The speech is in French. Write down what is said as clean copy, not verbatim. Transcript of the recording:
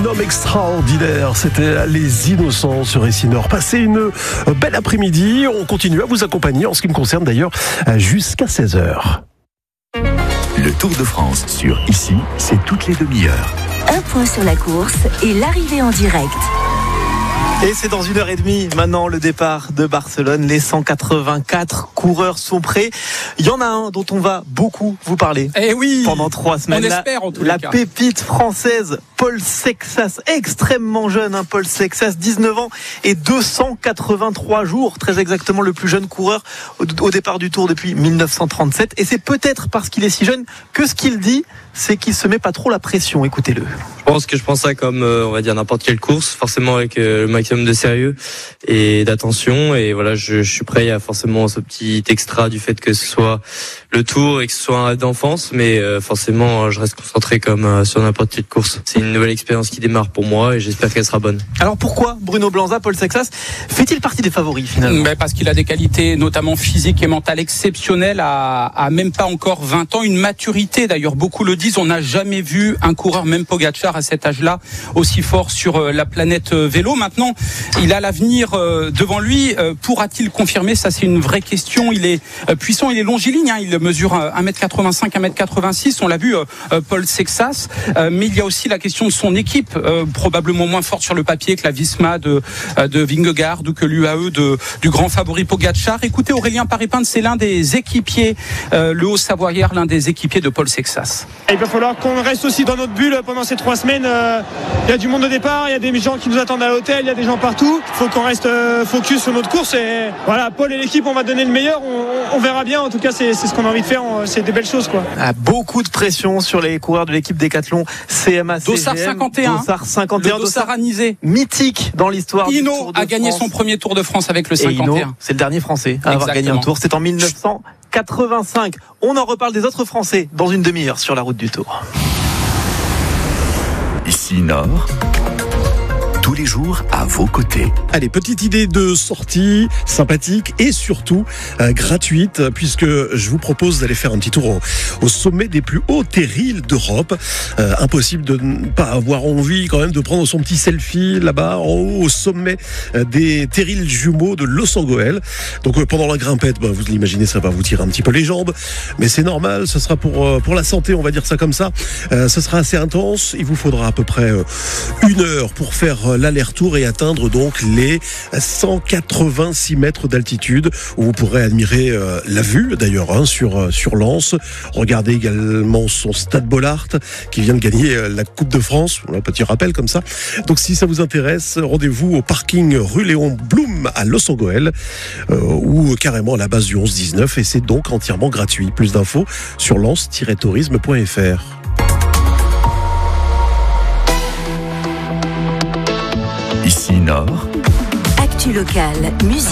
l'homme extraordinaire. C'était Les Innocents sur RCI Nord. Passez une belle après-midi. On continue à vous accompagner, en ce qui me concerne d'ailleurs, jusqu'à 16h. Le Tour de France sur Ici, c'est toutes les demi-heures. Un point sur la course et l'arrivée en direct. Et c'est dans 1h30 maintenant le départ de Barcelone. Les 184 coureurs sont prêts. Il y en a un dont on va beaucoup vous parler. Eh oui, pendant 3 semaines. On espère en tous les cas. La pépite française, Paul Sexas, extrêmement jeune, Paul Sexas, 19 ans et 283 jours, très exactement le plus jeune coureur au départ du Tour depuis 1937. Et c'est peut-être parce qu'il est si jeune que ce qu'il dit, c'est qu'il se met pas trop la pression. Écoutez-le. Je pense ça comme on va dire n'importe quelle course, forcément avec le maximum de sérieux et d'attention, et voilà, je suis prêt. Il y a forcément ce petit extra du fait que ce soit le Tour et que ce soit un rêve d'enfance, mais forcément je reste concentré comme sur n'importe quelle course. C'est une nouvelle expérience qui démarre pour moi et j'espère qu'elle sera bonne. Alors pourquoi Bruno Blanza, Paul Sexas fait-il partie des favoris finalement? Parce qu'il a des qualités notamment physiques et mentales exceptionnelles à même pas encore 20 ans, une maturité d'ailleurs, beaucoup le disent, on n'a jamais vu un coureur, même Pogacar à cet âge-là, aussi fort sur la planète vélo. Maintenant, il a l'avenir devant lui. Pourra-t-il confirmer? Ça, c'est une vraie question. Il est puissant, il est longiligne, il mesure 1m85, 1m86. On l'a vu, Paul Sexas. Mais il y a aussi la question de son équipe, probablement moins forte sur le papier que la Visma de Vingegaard ou que l'UAE du grand favori Pogacar. Écoutez, Aurélien Paré-Pinte, c'est l'un des équipiers, le Haut-Savoyard, l'un des équipiers de Paul Sexas. Il va falloir qu'on reste aussi dans notre bulle pendant ces 3 semaines. Il y a du monde au départ, il y a des gens qui nous attendent à l'hôtel, il y a des gens partout. Il faut qu'on reste focus sur notre course. Et voilà, Paul et l'équipe, on va donner le meilleur. On verra bien. En tout cas, c'est ce qu'on a envie de faire. C'est des belles choses, quoi. Beaucoup de pression sur les coureurs de l'équipe Décathlon CMA CGM. Dossard 51. Dossard 51. Le Dossard anisé. Mythique dans l'histoire. Hinault a gagné son premier Tour de France avec le 51. Hinault, c'est le dernier Français à avoir gagné un Tour. C'est en 1985. On en reparle des autres Français dans une demi-heure sur la route du Tour. Ici Nord, tous les jours à vos côtés. Allez, petite idée de sortie sympathique et surtout gratuite, puisque je vous propose d'aller faire un petit tour au sommet des plus hauts terrils d'Europe. Impossible de ne pas avoir envie quand même de prendre son petit selfie là-bas en haut au sommet des terrils jumeaux de Los Angeles. Donc pendant la grimpette, vous l'imaginez, ça va vous tirer un petit peu les jambes, mais c'est normal, ce sera pour la santé, on va dire ça comme ça. Ce sera assez intense, il vous faudra à peu près 1 heure pour faire l'aller-retour et atteindre donc les 186 mètres d'altitude, où vous pourrez admirer la vue d'ailleurs sur Lens. Regardez également son Stade Bollaert qui vient de gagner la Coupe de France, un petit rappel comme ça. Donc si ça vous intéresse, rendez-vous au parking rue Léon Blum à Los Angeles, ou carrément à la base du 11-19, et c'est donc entièrement gratuit. Plus d'infos sur lens-tourisme.fr. Ici Nord. Actu locale, musique.